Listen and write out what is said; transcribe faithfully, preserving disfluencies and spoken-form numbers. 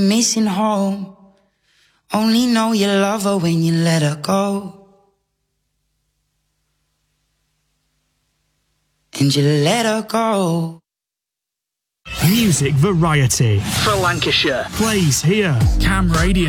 Missing home. Only know you love her when you let her go. And you let her go. Music variety for Lancashire plays here. Cam Radio.